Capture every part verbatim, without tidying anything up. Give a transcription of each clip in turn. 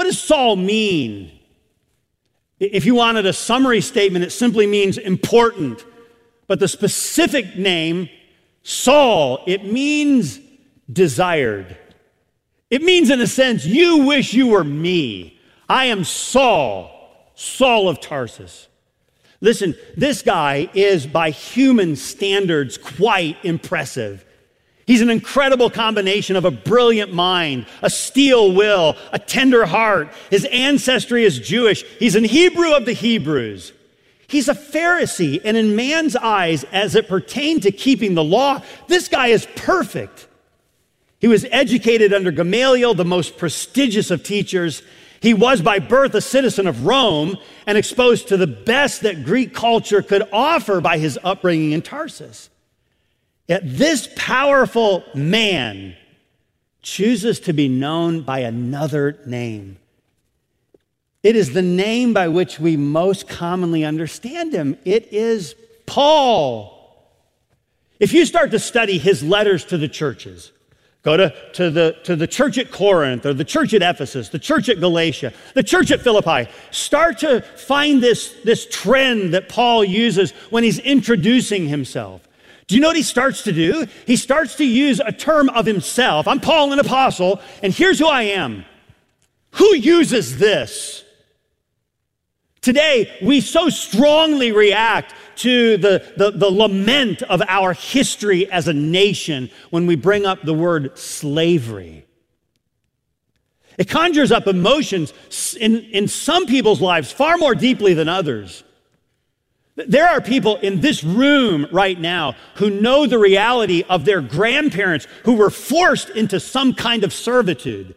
What does Saul mean? If you wanted a summary statement, it simply means important. But the specific name, Saul, it means desired. It means, in a sense, you wish you were me. I am Saul, Saul of Tarsus. Listen, this guy is, by human standards, quite impressive. He's an incredible combination of a brilliant mind, a steel will, a tender heart. His ancestry is Jewish. He's an Hebrew of the Hebrews. He's a Pharisee, and in man's eyes, as it pertained to keeping the law, this guy is perfect. He was educated under Gamaliel, the most prestigious of teachers. He was by birth a citizen of Rome and exposed to the best that Greek culture could offer by his upbringing in Tarsus. Yet this powerful man chooses to be known by another name. It is the name by which we most commonly understand him. It is Paul. If you start to study his letters to the churches, go to, to, the, to the church at Corinth, or the church at Ephesus, the church at Galatia, the church at Philippi, start to find this, this trend that Paul uses when he's introducing himself. Do you know what he starts to do? He starts to use a term of himself. I'm Paul, an apostle, and here's who I am. Who uses this? Today, we so strongly react to the, the, the lament of our history as a nation when we bring up the word slavery. It conjures up emotions in, in some people's lives far more deeply than others. There are people in this room right now who know the reality of their grandparents who were forced into some kind of servitude.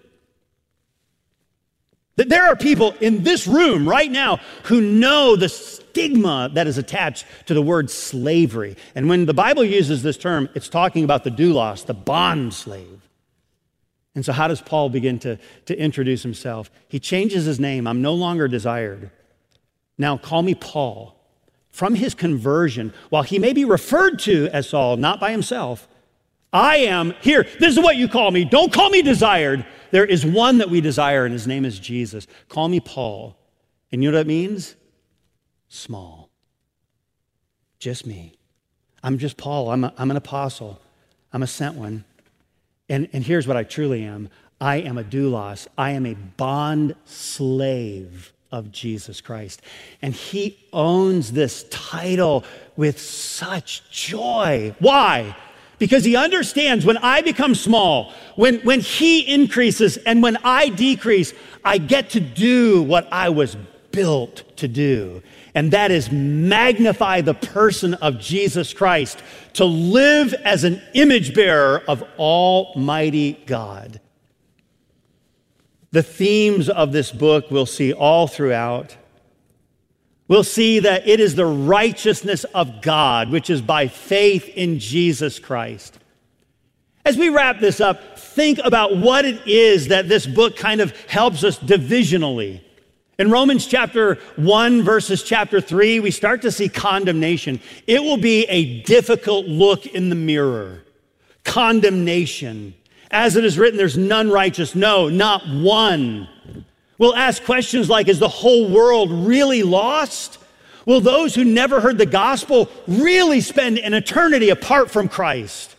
That there are people in this room right now who know the stigma that is attached to the word slavery. And when the Bible uses this term, it's talking about the doulos, the bond slave. And so how does Paul begin to, to introduce himself? He changes his name. I'm no longer desired. Now call me Paul. From his conversion, while he may be referred to as Saul, not by himself, I am here. This is what you call me. Don't call me desired. There is one that we desire, and his name is Jesus. Call me Paul. And you know what it means? Small. Just me. I'm just Paul. I'm, a, I'm an apostle. I'm a sent one. And, and here's what I truly am. I am a doulos. I am a bond slave of Jesus Christ. And he owns this title with such joy. Why? Because he understands when I become small, when, when he increases and when I decrease, I get to do what I was built to do. And that is magnify the person of Jesus Christ, to live as an image bearer of Almighty God. The themes of this book we'll see all throughout. We'll see that it is the righteousness of God, which is by faith in Jesus Christ. As we wrap this up, think about what it is that this book kind of helps us divisionally. In Romans chapter one verses chapter three, we start to see condemnation. It will be a difficult look in the mirror. Condemnation. As it is written, there's none righteous, no, not one. We'll ask questions like, is the whole world really lost? Will those who never heard the gospel really spend an eternity apart from Christ?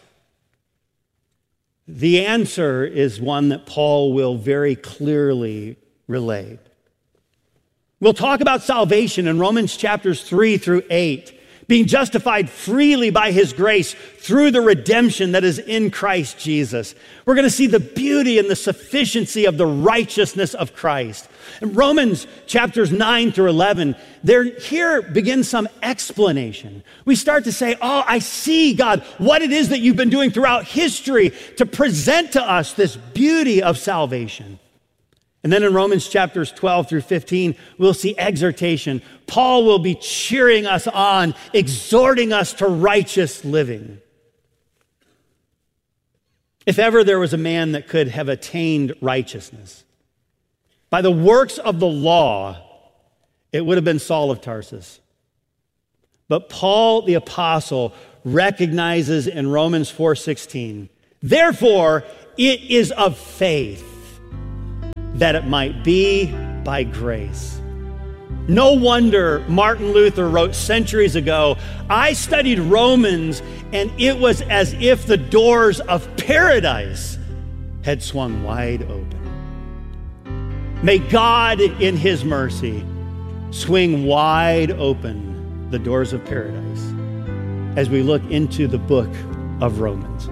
The answer is one that Paul will very clearly relate. We'll talk about salvation in Romans chapters three through eight. Being justified freely by his grace through the redemption that is in Christ Jesus. We're going to see the beauty and the sufficiency of the righteousness of Christ. In Romans chapters nine through eleven, there here begins some explanation. We start to say, oh, I see, God, what it is that you've been doing throughout history to present to us this beauty of salvation. And then in Romans chapters twelve through fifteen, we'll see exhortation. Paul will be cheering us on, exhorting us to righteous living. If ever there was a man that could have attained righteousness by the works of the law, it would have been Saul of Tarsus. But Paul the apostle recognizes in Romans four sixteen, therefore it is of faith that it might be by grace. No wonder Martin Luther wrote centuries ago, I studied Romans, and it was as if the doors of paradise had swung wide open. May God, in his mercy, swing wide open the doors of paradise as we look into the book of Romans.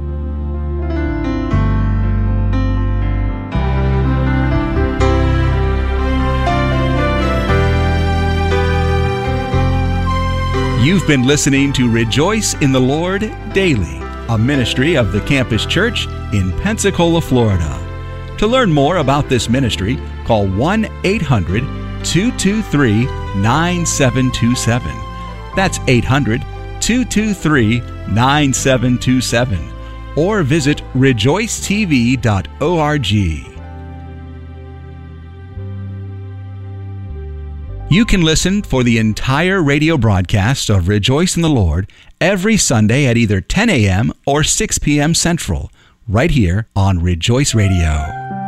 You've been listening to Rejoice in the Lord Daily, a ministry of the Campus Church in Pensacola, Florida. To learn more about this ministry, call one eight hundred two two three nine seven two seven. That's eight hundred two two three nine seven two seven. Or visit rejoice t v dot org. You can listen for the entire radio broadcast of Rejoice in the Lord every Sunday at either ten a.m. or six p.m. Central, right here on Rejoice Radio.